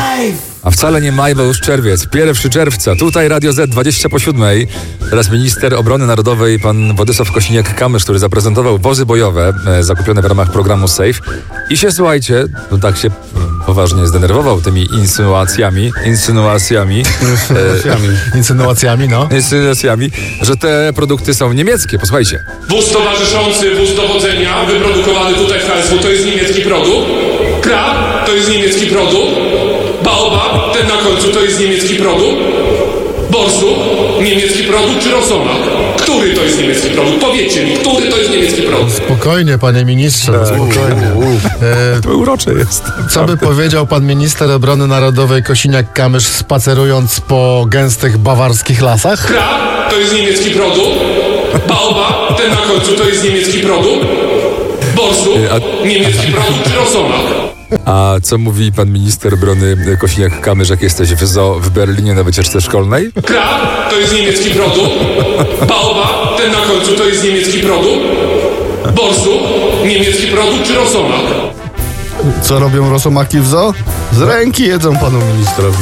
A wcale nie maj, bo już czerwiec. 1 czerwca. Tutaj Radio Z 20:07. Teraz minister obrony narodowej pan Władysław Kosiniak-Kamysz, który zaprezentował wozy bojowe zakupione w ramach programu SAFE. I się, słuchajcie, no tak się poważnie zdenerwował tymi insynuacjami, że te produkty są niemieckie. Posłuchajcie. Wóz towarzyszący, wóz dowodzenia, wyprodukowany tutaj w KSW, to jest niemiecki produkt. Krab, to jest niemiecki produkt. Baobab, ten na końcu, to jest niemiecki produkt. Borsu, niemiecki produkt czy Rosomak? Który to jest niemiecki produkt? Powiedzcie mi, który to jest niemiecki produkt? Spokojnie, panie ministrze, spokojnie. To urocze jest. Co by powiedział pan minister obrony narodowej Kosiniak-Kamysz, spacerując po gęstych bawarskich lasach? Krab, to jest niemiecki produkt. Baobab, ten na końcu, to jest niemiecki produkt. Borsu, niemiecki produkt czy Rosomak? A co mówi pan minister obrony Kosiniak-Kamysz, jak jesteś w zoo w Berlinie na wycieczce szkolnej? Krab, to jest niemiecki produkt. Baobab, ten na końcu, to jest niemiecki produkt. Borsu, niemiecki produkt czy Rosomak? Co robią rosomaki w zoo? Z ręki jedzą panu ministrowi.